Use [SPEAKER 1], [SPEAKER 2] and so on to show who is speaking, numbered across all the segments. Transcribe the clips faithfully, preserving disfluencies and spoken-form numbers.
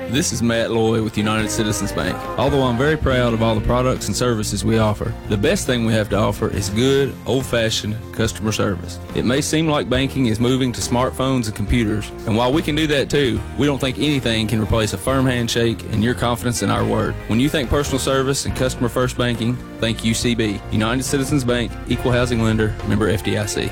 [SPEAKER 1] This is Matt Loy with United Citizens Bank. Although I'm very proud of all the products and services we offer, the best thing we have to offer is good, old-fashioned customer service. It may seem like banking is moving to smartphones and computers, and while we can do that too, we don't think anything can replace a firm handshake and your confidence in our word. When you think personal service and customer-first banking, think U C B. United Citizens Bank, Equal Housing Lender, member F D I C.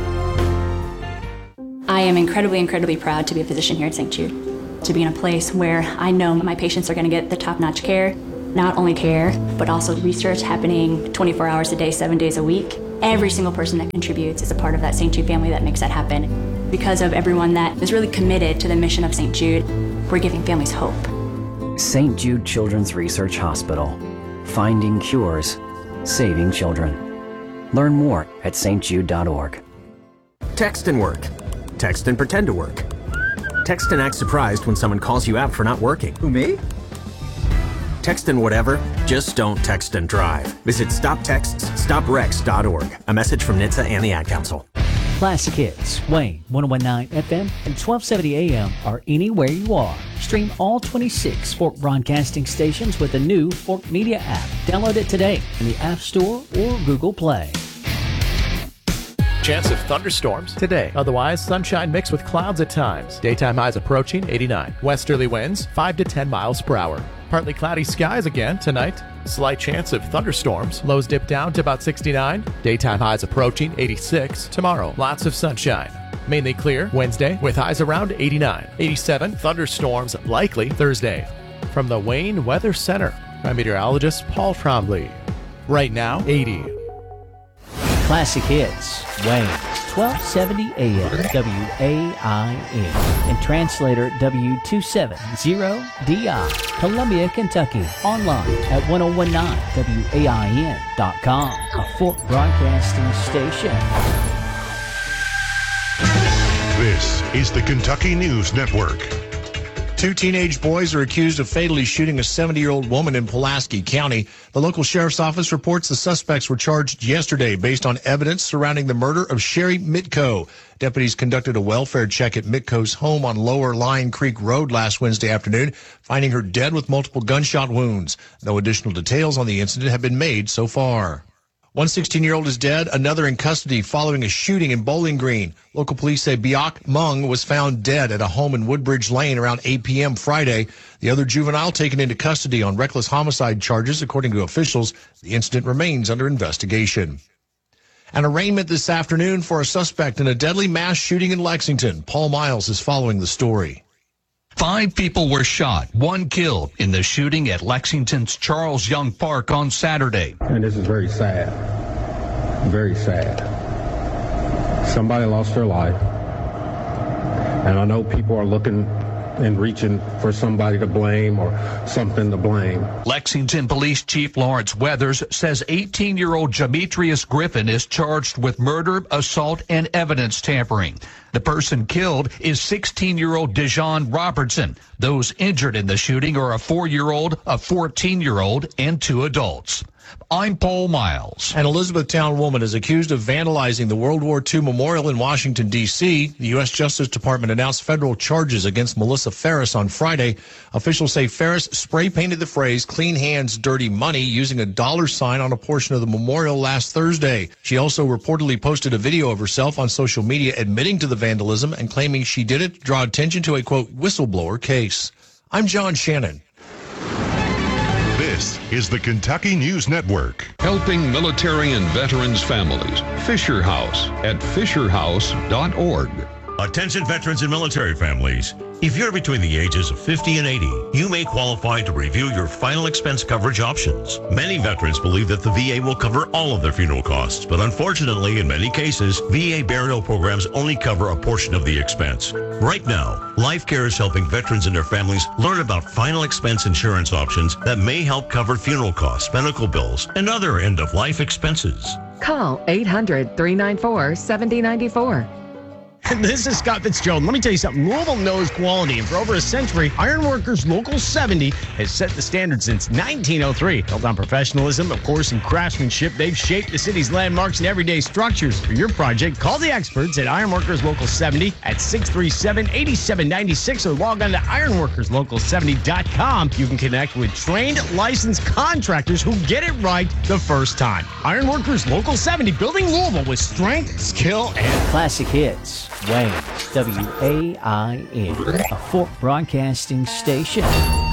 [SPEAKER 2] I am incredibly, incredibly proud to be a physician here at Saint Jude. To be in a place where I know my patients are going to get the top-notch care, not only care, but also research happening twenty-four hours a day, seven days a week. Every single person that contributes is a part of that Saint Jude family that makes that happen. Because of everyone that is really committed to the mission of Saint Jude, we're giving families hope.
[SPEAKER 3] Saint Jude Children's Research Hospital. Finding cures, saving children. Learn more at s t jude dot org.
[SPEAKER 4] Text and work. Text and pretend to work. Text and act surprised when someone calls you out for not working.
[SPEAKER 5] Who, me?
[SPEAKER 4] Text and whatever, just don't text and drive. Visit stop texts stop wrecks dot org. A message from N H T S A and the Ad Council.
[SPEAKER 6] Classic Hits, Wayne, one oh one point nine F M and twelve seventy A M are anywhere you are. Stream all twenty-six Fork broadcasting stations with the new Fork Media app. Download it today in the App Store or Google Play.
[SPEAKER 7] Chance of thunderstorms today. Otherwise, sunshine mixed with clouds at times. Daytime highs approaching eighty-nine. Westerly winds five to ten miles per hour. Partly cloudy skies again tonight. Slight chance of thunderstorms. Lows dip down to about sixty-nine. Daytime highs approaching eighty-six. Tomorrow, lots of sunshine. Mainly clear Wednesday with highs around eighty-nine. eighty-seven. Thunderstorms likely Thursday. From the Wayne Weather Center, I'm meteorologist Paul Trombley. Right now, eighty.
[SPEAKER 6] Classic Hits, Wayne, twelve seventy A M, W A I N, and translator W two seventy D I, Columbia, Kentucky. Online at ten nineteen W A I N dot com, a Fork Broadcasting station.
[SPEAKER 8] This is the Kentucky News Network.
[SPEAKER 9] Two teenage boys are accused of fatally shooting a seventy-year-old woman in Pulaski County. The local sheriff's office reports the suspects were charged yesterday based on evidence surrounding the murder of Sherry Mitko. Deputies conducted a welfare check at Mitko's home on Lower Lion Creek Road last Wednesday afternoon, finding her dead with multiple gunshot wounds. No additional details on the incident have been made so far. One sixteen-year-old is dead, another in custody following a shooting in Bowling Green. Local police say Biak Mung was found dead at a home in Woodbridge Lane around eight p.m. Friday. The other juvenile taken into custody on reckless homicide charges, according to officials. The incident remains under investigation. An arraignment this afternoon for a suspect in a deadly mass shooting in Lexington. Paul Miles is following the story.
[SPEAKER 10] Five people were shot, one killed in the shooting at Lexington's Charles Young Park on Saturday.
[SPEAKER 11] And this is very sad, very sad. Somebody lost their life, and I know people are looking and reaching for somebody to blame or something to blame.
[SPEAKER 10] Lexington Police Chief Lawrence Weathers says eighteen-year-old Demetrius Griffin is charged with murder, assault, and evidence tampering. The person killed is sixteen-year-old Dejon Robertson. Those injured in the shooting are a four-year-old, a fourteen-year-old, and two adults. I'm Paul Miles.
[SPEAKER 9] An Elizabethtown woman is accused of vandalizing the World War Two memorial in Washington, D C The U S Justice Department announced federal charges against Melissa Ferris on Friday. Officials say Ferris spray-painted the phrase, "Clean Hands, Dirty Money," using a dollar sign on a portion of the memorial last Thursday. She also reportedly posted a video of herself on social media admitting to the vandalism and claiming she did it to draw attention to a, quote, whistleblower case. I'm John Shannon.
[SPEAKER 8] This is the Kentucky News Network.
[SPEAKER 12] Helping military and veterans families. Fisher House at fisher house dot org.
[SPEAKER 13] Attention veterans and military families. If you're between the ages of fifty and eighty, you may qualify to review your final expense coverage options. Many veterans believe that the V A will cover all of their funeral costs, but unfortunately, in many cases, V A burial programs only cover a portion of the expense. Right now, Life Care is helping veterans and their families learn about final expense insurance options that may help cover funeral costs, medical bills, and other end-of-life expenses.
[SPEAKER 14] Call eight hundred, three nine four, seven zero nine four.
[SPEAKER 5] This is Scott Fitzgerald. Let me tell you something. Louisville knows quality, and for over a century, Ironworkers Local seventy has set the standard since nineteen oh three. Built on professionalism, of course, and craftsmanship, they've shaped the city's landmarks and everyday structures. For your project, call the experts at Ironworkers Local seventy at six three seven, eight seven nine six or log on to ironworkers local seventy dot com. You can connect with trained, licensed contractors who get it right the first time. Ironworkers Local seventy, building Louisville with strength, skill, and
[SPEAKER 6] Classic Hits, Wayne, W A I N, a Fort Broadcasting station.